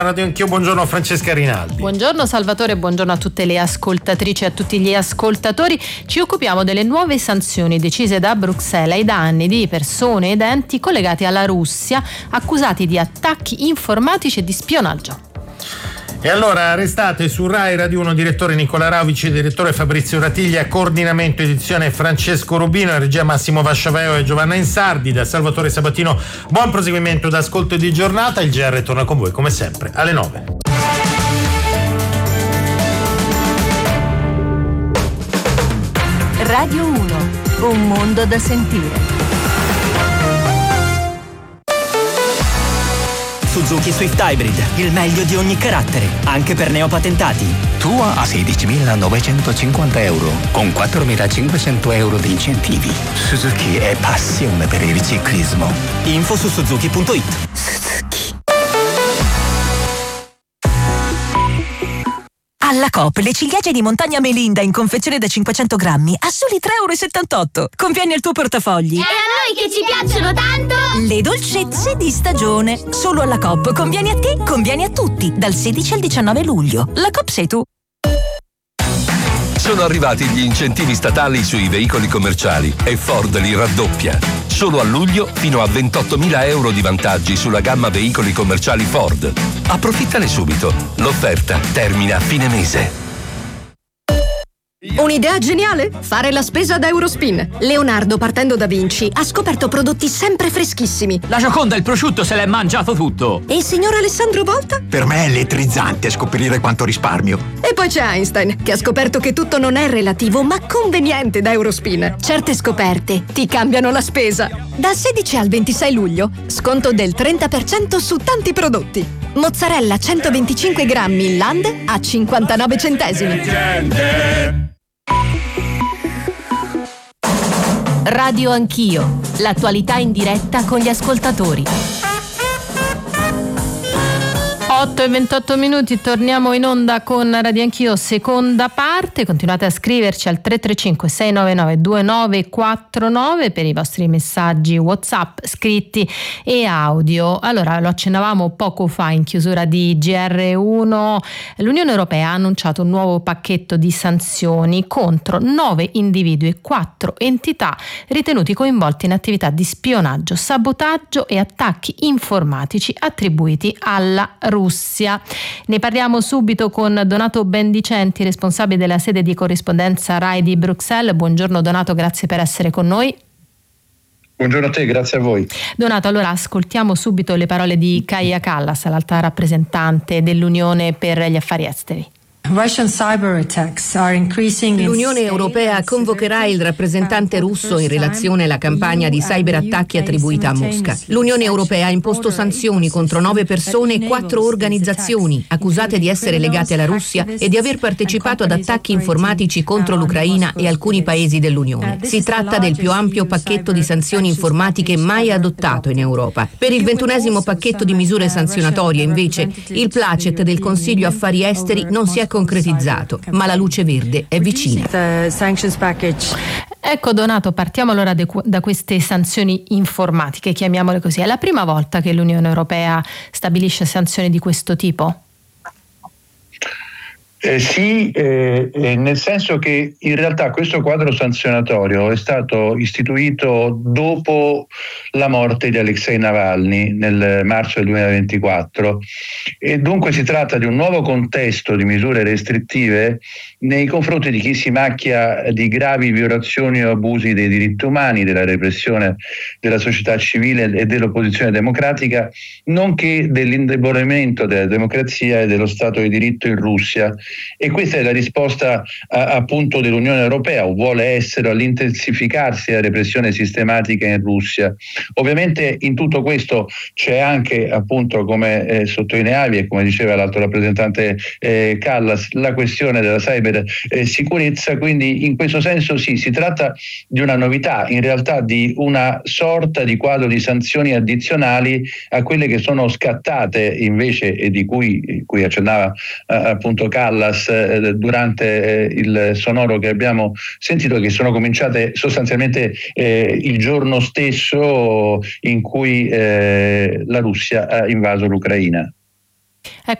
Radio Anch'io, buongiorno Francesca Rinaldi. Buongiorno Salvatore, buongiorno a tutte le ascoltatrici e a tutti gli ascoltatori. Ci occupiamo delle nuove sanzioni decise da Bruxelles ai danni di persone ed enti collegati alla Russia, accusati di attacchi informatici e di spionaggio. E allora arrestate su Rai Radio 1 direttore Nicola Ravici, direttore Fabrizio Ratiglia, coordinamento edizione Francesco Rubino, regia Massimo Vasciaveo e Giovanna Insardi. Da Salvatore Sabatino buon proseguimento d'ascolto e di giornata. Il GR torna con voi come sempre alle 9. Radio 1, un mondo da sentire. Suzuki Swift Hybrid, il meglio di ogni carattere, anche per neopatentati. Tua a 16.950 euro, con 4.500 euro di incentivi. Suzuki è passione per il ciclismo. Info su suzuki.it. Suzuki. Alla Coop le ciliegie di montagna Melinda in confezione da 500 grammi a soli 3,78 €. Conviene al tuo portafogli. E a noi che ci piacciono tanto! Le dolcezze di stagione. Solo alla Coop. Conviene a te, conviene a tutti. Dal 16 al 19 luglio. La Coop sei tu. Sono arrivati gli incentivi statali sui veicoli commerciali e Ford li raddoppia. Solo a luglio fino a 28.000 euro di vantaggi sulla gamma veicoli commerciali Ford. Approfittane subito. L'offerta termina a fine mese. Un'idea geniale? Fare la spesa da Eurospin. Leonardo, partendo da Vinci, ha scoperto prodotti sempre freschissimi. La Gioconda, il prosciutto, se l'è mangiato tutto. E il signor Alessandro Volta? Per me è elettrizzante scoprire quanto risparmio. E poi c'è Einstein, che ha scoperto che tutto non è relativo, ma conveniente da Eurospin. Certe scoperte ti cambiano la spesa. Dal 16 al 26 luglio, sconto del 30% su tanti prodotti. Mozzarella 125 grammi in Land a 59 centesimi. Radio Anch'io, l'attualità in diretta con gli ascoltatori. 8:28, torniamo in onda con Radio Anch'io, seconda parte. Continuate a scriverci al 335 699 2949 per i vostri messaggi WhatsApp, scritti e audio. Allora, lo accennavamo poco fa in chiusura di GR1, l'Unione Europea ha annunciato un nuovo pacchetto di sanzioni contro 9 individui e 4 entità ritenuti coinvolti in attività di spionaggio, sabotaggio e attacchi informatici attribuiti alla Russia. Ne parliamo subito con Donato Bendicenti, responsabile della sede di corrispondenza Rai di Bruxelles. Buongiorno Donato, grazie per essere con noi. Buongiorno a te, grazie a voi. Donato, allora ascoltiamo subito le parole di Kaja Kallas, l'alta rappresentante dell'Unione per gli affari esteri. L'Unione Europea convocherà il rappresentante russo in relazione alla campagna di cyberattacchi attribuita a Mosca. L'Unione Europea ha imposto sanzioni contro 9 persone e 4 organizzazioni accusate di essere legate alla Russia e di aver partecipato ad attacchi informatici contro l'Ucraina e alcuni paesi dell'Unione. Si tratta del più ampio pacchetto di sanzioni informatiche mai adottato in Europa. Per il 21° pacchetto di misure sanzionatorie, invece, il placet del Consiglio Affari Esteri non si è concretizzato, ma la luce verde è vicina. Ecco Donato, partiamo allora da queste sanzioni informatiche, chiamiamole così. È la prima volta che l'Unione Europea stabilisce sanzioni di questo tipo? Sì, nel senso che in realtà questo quadro sanzionatorio è stato istituito dopo la morte di Alexei Navalny nel marzo del 2024 e dunque si tratta di un nuovo contesto di misure restrittive nei confronti di chi si macchia di gravi violazioni o abusi dei diritti umani, della repressione della società civile e dell'opposizione democratica, nonché dell'indebolimento della democrazia e dello Stato di diritto in Russia. E questa è la risposta appunto dell'Unione Europea, o vuole essere, all'intensificarsi della repressione sistematica in Russia. Ovviamente in tutto questo c'è anche, appunto, come sottolineavi e come diceva l'alto rappresentante Kallas, la questione della cyber sicurezza, quindi in questo senso sì, si tratta di una novità, in realtà di una sorta di quadro di sanzioni addizionali a quelle che sono scattate invece e di cui accennava appunto Kallas durante il sonoro che abbiamo sentito, che sono cominciate sostanzialmente il giorno stesso in cui la Russia ha invaso l'Ucraina. Ecco,